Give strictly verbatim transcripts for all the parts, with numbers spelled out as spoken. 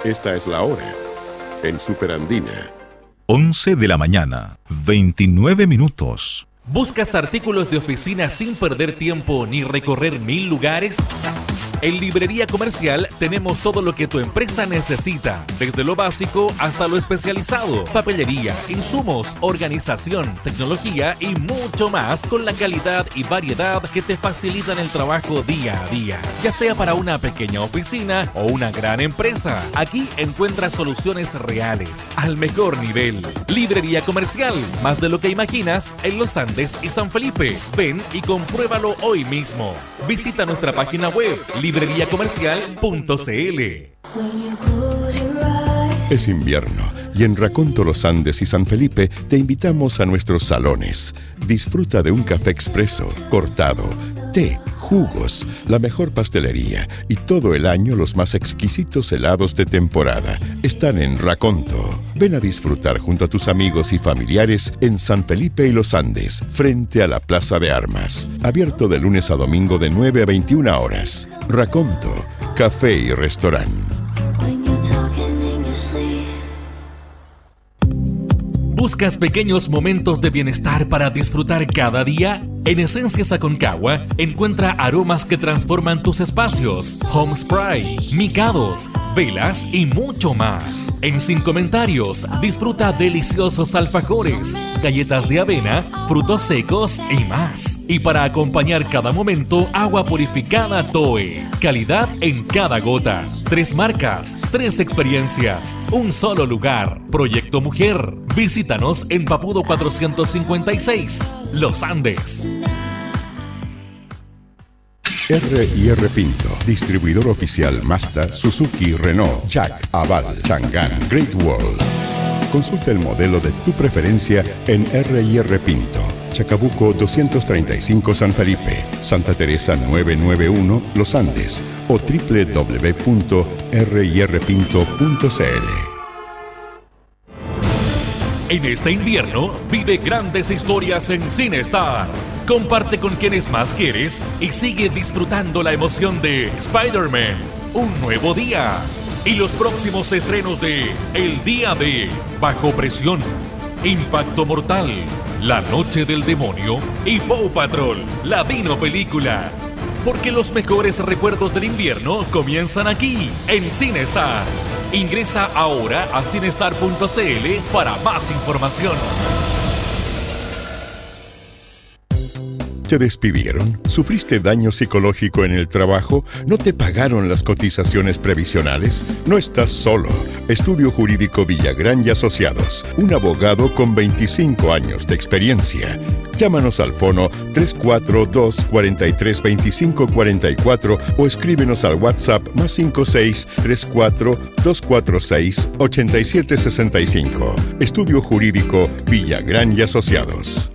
Esta es la hora en Superandina. once de la mañana, veintinueve minutos. ¿Buscas artículos de oficina sin perder tiempo ni recorrer mil lugares? En Librería Comercial tenemos todo lo que tu empresa necesita, desde lo básico hasta lo especializado, papelería, insumos, organización, tecnología y mucho más, con la calidad y variedad que te facilitan el trabajo día a día. Ya sea para una pequeña oficina o una gran empresa, aquí encuentras soluciones reales, al mejor nivel. Librería Comercial, más de lo que imaginas, en Los Andes y San Felipe. Ven y compruébalo hoy mismo. Visita nuestra página web, librería comercial punto c l. Es invierno y en Raconto, Los Andes y San Felipe te invitamos a nuestros salones. Disfruta de un café expreso, cortado, té, jugos, la mejor pastelería y todo el año los más exquisitos helados de temporada. Están en Raconto. Ven a disfrutar junto a tus amigos y familiares en San Felipe y Los Andes, frente a la Plaza de Armas. Abierto de lunes a domingo de nueve a veintiuna horas. Raconto, café y restaurante. ¿Buscas pequeños momentos de bienestar para disfrutar cada día? En Esencias Aconcagua encuentra aromas que transforman tus espacios, home spray, micados, velas y mucho más. En Sin Comentarios disfruta deliciosos alfajores, galletas de avena, frutos secos y más. Y para acompañar cada momento, agua purificada Toe. Calidad en cada gota. Tres marcas, tres experiencias, un solo lugar. Proyecto Mujer. Visítanos en Papudo cuatrocientos cincuenta y seis, Los Andes. R y R Pinto, distribuidor oficial Mazda, Suzuki, Renault, Jack, Aval, Chang'an, Great Wall. Consulta el modelo de tu preferencia en R y R Pinto. Chacabuco doscientos treinta y cinco San Felipe, Santa Teresa novecientos noventa y uno Los Andes o doble u doble u doble u punto r y r pinto punto c l. En este invierno, vive grandes historias en CineStar. Comparte con quienes más quieres y sigue disfrutando la emoción de Spider-Man, Un Nuevo Día. Y los próximos estrenos de El Día de Bajo Presión, Impacto Mortal, La Noche del Demonio y Paw Patrol, la Dino Película. Porque los mejores recuerdos del invierno comienzan aquí, en CineStar. Ingresa ahora a cinestar punto c l para más información. ¿Te despidieron? ¿Sufriste daño psicológico en el trabajo? ¿No te pagaron las cotizaciones previsionales? No estás solo. Estudio Jurídico Villagrán y Asociados. Un abogado con veinticinco años de experiencia. Llámanos al fono tres cuatro dos, cuatro tres, dos cinco cuatro cuatro o escríbenos al WhatsApp más cinco seis, tres cuatro, dos cuatro seis, ocho siete seis cinco. Estudio Jurídico Villagrán y Asociados.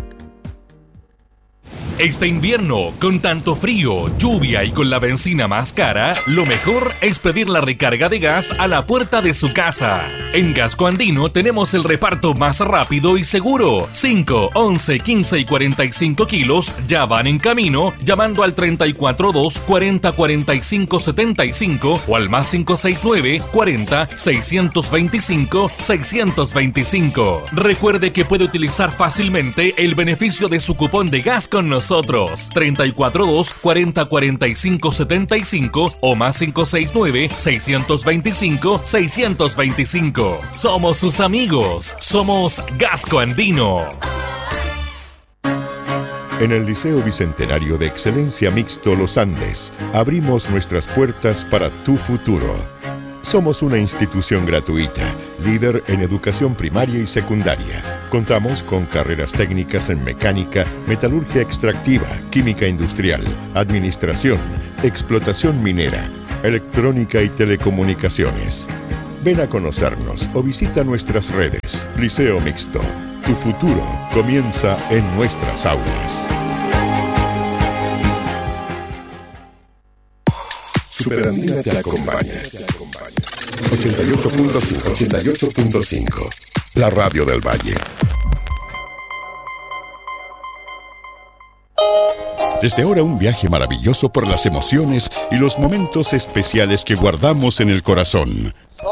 Este invierno, con tanto frío, lluvia y con la benzina más cara, lo mejor es pedir la recarga de gas a la puerta de su casa. En Gasco Andino tenemos el reparto más rápido y seguro. cinco, once, quince y cuarenta y cinco kilos ya van en camino llamando al treinta y cuatro dos, cuarenta, cuarenta y cinco, setenta y cinco o al más cinco seis nueve, cuarenta, seiscientos veinticinco, seiscientos veinticinco. Recuerde que puede utilizar fácilmente el beneficio de su cupón de gas con nosotros. treinta y cuatro dos, cuarenta, cuarenta y cinco, setenta y cinco o más cinco seis nueve, seiscientos veinticinco, seiscientos veinticinco. Somos sus amigos. Somos Gasco Andino. En el Liceo Bicentenario de Excelencia Mixto Los Andes, abrimos nuestras puertas para tu futuro. Somos una institución gratuita, líder en educación primaria y secundaria. Contamos con carreras técnicas en mecánica, metalurgia extractiva, química industrial, administración, explotación minera, electrónica y telecomunicaciones. Ven a conocernos o visita nuestras redes. Liceo Mixto, tu futuro comienza en nuestras aulas. Superandina te acompaña. ochenta y ocho punto cinco, ochenta y ocho punto cinco. La radio del Valle. Desde ahora un viaje maravilloso por las emociones y los momentos especiales que guardamos en el corazón.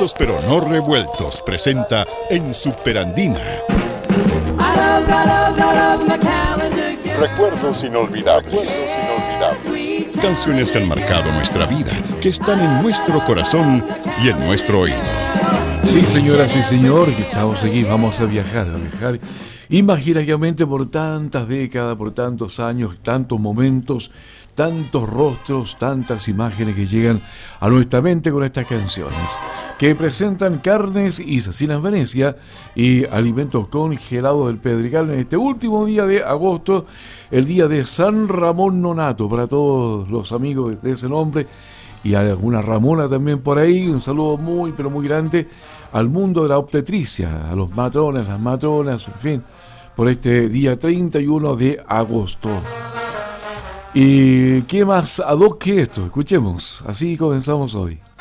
sabrosos pero no revueltos presenta en Superandina Recuerdos inolvidables. Recuerdos inolvidables. Canciones que han marcado nuestra vida, que están en nuestro corazón y en nuestro oído. Sí, señoras y señores, estamos aquí, vamos a viajar, a viajar imaginariamente por tantas décadas, por tantos años, tantos momentos, tantos rostros, tantas imágenes que llegan a nuestra mente con estas canciones, que presentan Carnes y Cecinas Venecia y Alimentos Congelados del Pedregal en este último día de agosto, el día de San Ramón Nonato, para todos los amigos de ese nombre, y a alguna Ramona también por ahí. Un saludo muy, pero muy grande al mundo de la obstetricia, a los matronas, las matronas, en fin, por este día treinta y uno de agosto. ¿Y qué más ad hoc que esto? Escuchemos, así comenzamos hoy.